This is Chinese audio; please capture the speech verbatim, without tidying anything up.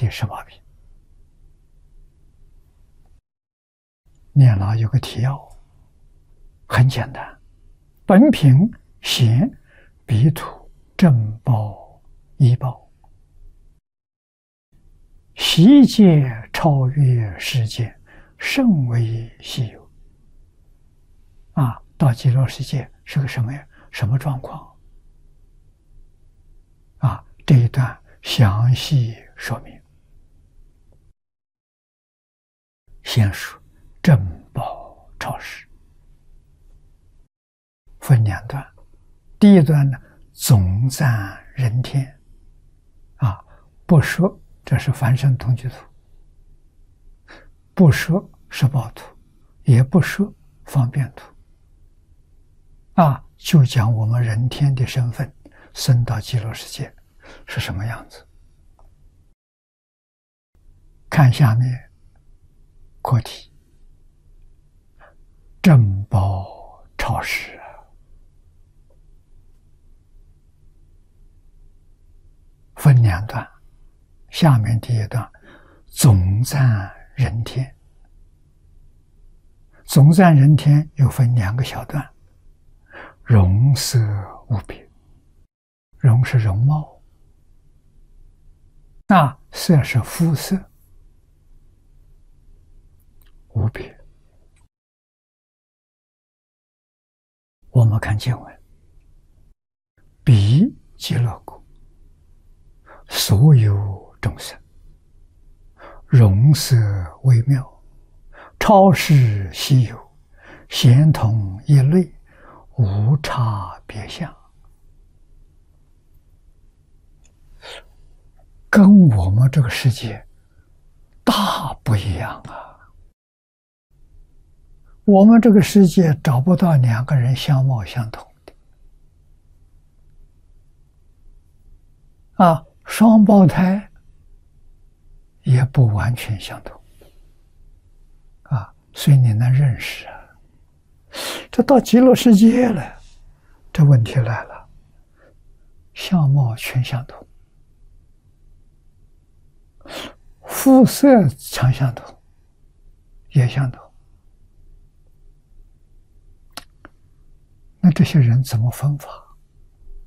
第十八品。念老有个提要，很简单：本品显彼土正报依报，悉界超越世界，甚为稀有。啊，到极乐世界是个什么呀？什么状况？啊，这一段详细说明。先说正报超世，分两段。第一段呢，总赞人天，啊，不说这是凡圣同居土，不说十报土，也不说方便土，啊，就讲我们人天的身份升到极乐世界是什么样子。看下面课题，正报超世。分两段，下面第一段总赞人天。总赞人天又分两个小段，容色无别。容是容貌，那色是肤色，无别。我们看经文，彼极乐国所有众生，容色微妙，超世稀有，咸同一类，无差别相。跟我们这个世界大不一样啊！我们这个世界找不到两个人相貌相同的啊，双胞胎也不完全相同啊，所以你能认识啊。这到极乐世界了，这问题来了，相貌全相同，肤色常相同，也相同。那这些人怎么分法？